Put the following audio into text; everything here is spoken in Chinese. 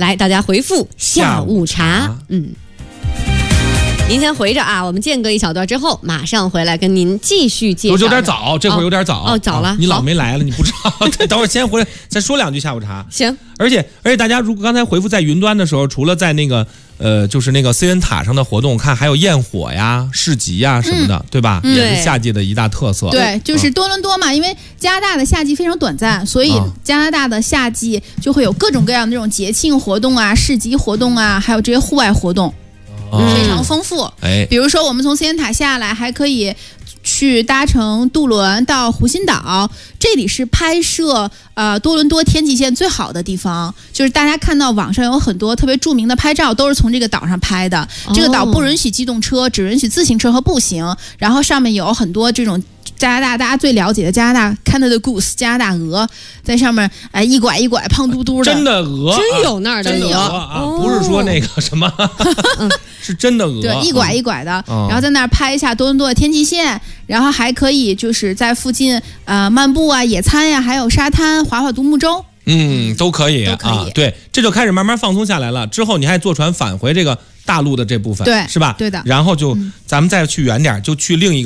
来，大家回复下午茶。您先回着啊，我们间隔一小段之后，马上回来跟您继续介绍。 有点早，这会有点早早了。 你老没来了，你不知道。等会儿先回来再说两句下午茶。 行。 而且大家如果刚才回复在云端的时候，除了在那个就是那个 CN 塔上的活动，我看还有焰火呀、市集呀什么的，对吧？也是夏季的一大特色。 对，就是多伦多嘛，因为加拿大的夏季非常短暂，所以加拿大的夏季就会有各种各样的这种节庆活动啊、市集活动啊，还有这些户外活动。非常丰富，比如说我们从 CN 塔下来，还可以去搭乘渡轮到湖心岛，这里是拍摄多伦多天际线最好的地方，就是大家看到网上有很多特别著名的拍照都是从这个岛上拍的。这个岛不允许机动车，只允许自行车和步行，然后上面有很多这种加拿大大家最了解的加拿大 Canada Goose 加拿大鹅，在上面一拐一拐胖嘟嘟的， 真的鹅， 真有那儿的鹅啊，不是说那个什么，是真的鹅， 对，一拐一拐的，然后在那儿拍一下多伦多的天际线，然后还可以就是在附近漫步啊、野餐呀，还有沙滩、划划独木舟。 都可以啊，对，这就开始慢慢放松下来了。之后你还坐船返回这个大陆的这部分， 对， 是吧？ 对的。 然后就咱们再去远点，就去另一个。